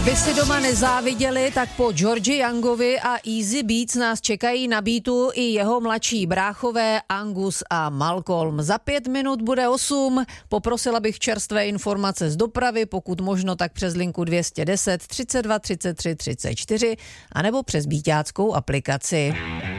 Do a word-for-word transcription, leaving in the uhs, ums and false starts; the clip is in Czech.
Aby si doma nezáviděli, tak po Georgi Youngovi a Easy Beats nás čekají na beatu i jeho mladší bráchové Angus a Malcolm. Za pět minut bude osm. Poprosila bych čerstvé informace z dopravy, pokud možno tak přes linku dvě stě deset třicet dva třicet tři třicet čtyři anebo přes beatáckou aplikaci.